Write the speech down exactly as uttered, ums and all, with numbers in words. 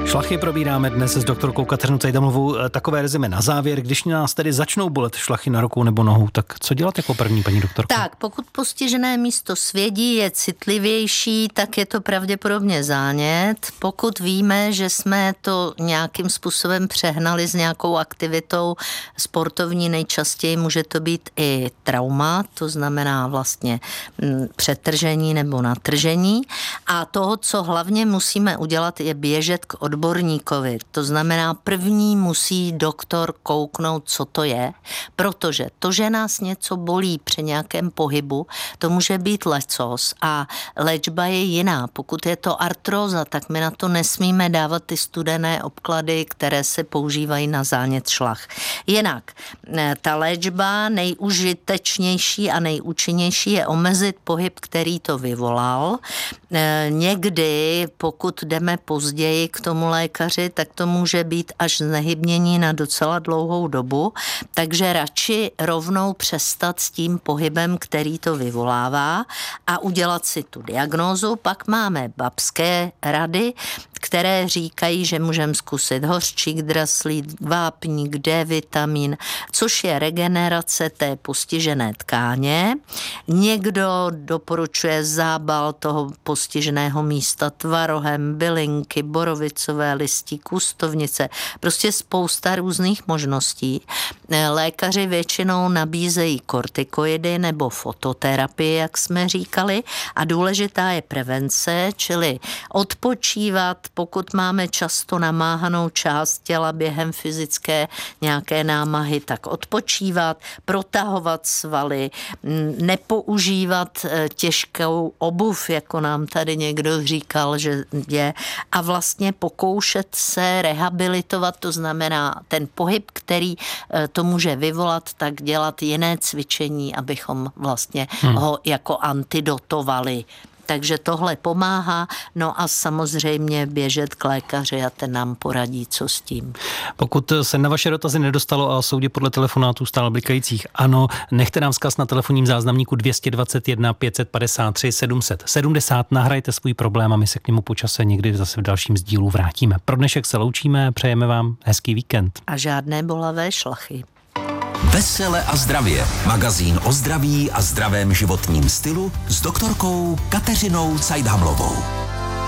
Šlachy probíráme dnes s doktorkou Kateřinou Cajdamovou. Takové rezime na závěr. Když nás tedy začnou bolet šlachy na rukou nebo nohou, tak co dělat jako první, paní doktorko? Tak, pokud postižené místo svědí, je citlivější, tak je to pravděpodobně zánět. Pokud víme, že jsme to nějakým způsobem přehnali s nějakou aktivitou sportovní, nejčastěji může to být i trauma, to znamená vlastně přetržení nebo natržení. A toho, co hlavně musíme udělat, je běžet k odborníkovi. To znamená, první musí doktor kouknout, co to je, protože to, že nás něco bolí při nějakém pohybu, to může být lecos a léčba je jiná. Pokud je to artróza, tak my na to nesmíme dávat ty studené obklady, které se používají na zánět šlach. Jinak, ta léčba nejužitečnější a nejúčinnější je omezit pohyb, který to vyvolal. Někdy, pokud jdeme později k tomu lékaři, tak to může být až znehybnění na docela dlouhou dobu, takže radši rovnou přestat s tím pohybem, který to vyvolává a udělat si tu diagnózu. Pak máme babské rady, které říkají, že můžeme zkusit hořčík, draslík, vápník, D-vitamin, což je regenerace té postižené tkáně. Někdo doporučuje zábal toho postiženého místa tvarohem, bylinky, borovicové listí, kustovnice, prostě spousta různých možností. Lékaři většinou nabízejí kortikoidy nebo fototerapii, jak jsme říkali, a důležitá je prevence, čili odpočívat, pokud máme často namáhanou část těla během fyzické nějaké námahy, tak odpočívat, protahovat svaly, nepoužívat těžkou obuv, jako nám tady někdo říkal, že je, a vlastně pokoušet se rehabilitovat, to znamená ten pohyb, který to může vyvolat, tak dělat jiné cvičení, abychom vlastně hmm. ho jako antidotovali. Takže tohle pomáhá, no a samozřejmě běžet k lékaři a ten nám poradí, co s tím. Pokud se na vaše dotazy nedostalo a soudě podle telefonátů stále blikajících, ano, nechte nám vzkaz na telefonním záznamníku dvě stě dvacet jedna pět set padesát tři sedm set sedmdesát, nahrajte svůj problém a my se k němu po čase někdy zase v dalším z dílu vrátíme. Pro dnešek se loučíme, přejeme vám hezký víkend. A žádné bolavé šlachy. Vesele a zdravě. Magazín o zdraví a zdravém životním stylu s doktorkou Kateřinou Cajdamovou.